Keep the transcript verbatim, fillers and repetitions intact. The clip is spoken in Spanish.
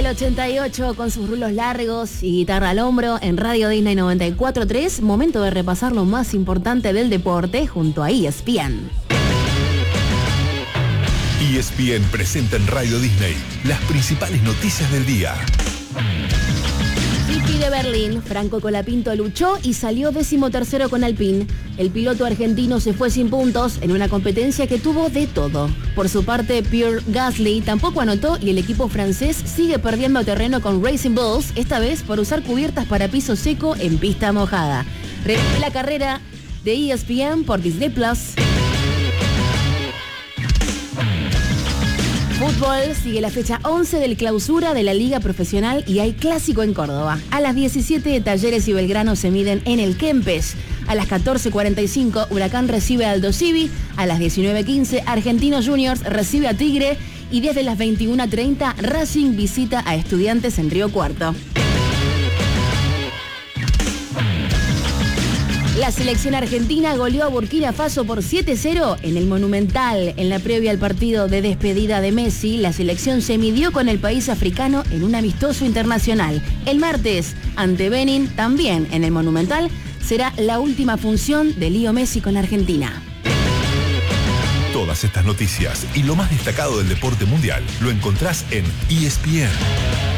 del ochenta y ocho con sus rulos largos y guitarra al hombro en Radio Disney noventa y cuatro punto tres. Momento de repasar lo más importante del deporte junto a E S P N. E S P N presenta en Radio Disney las principales noticias del día. G P de Berlín, Franco Colapinto luchó y salió decimotercero con Alpine. El piloto argentino se fue sin puntos en una competencia que tuvo de todo. Por su parte, Pierre Gasly tampoco anotó y el equipo francés sigue perdiendo terreno con Racing Bulls, esta vez por usar cubiertas para piso seco en pista mojada. Revive la carrera de E S P N por Disney Plus. Fútbol, sigue la fecha once del clausura de la Liga Profesional y hay clásico en Córdoba. A las diecisiete, Talleres y Belgrano se miden en el Kempes. A las catorce cuarenta y cinco, Huracán recibe a Aldo Civi. A las diecinueve quince, Argentinos Juniors recibe a Tigre. Y desde las veintiuna treinta, Racing visita a Estudiantes en Río Cuarto. La selección argentina goleó a Burkina Faso por siete cero en el Monumental. En la previa al partido de despedida de Messi, la selección se midió con el país africano en un amistoso internacional. El martes, ante Benin, también en el Monumental, será la última función de Leo Messi con Argentina. Todas estas noticias y lo más destacado del deporte mundial lo encontrás en E S P N.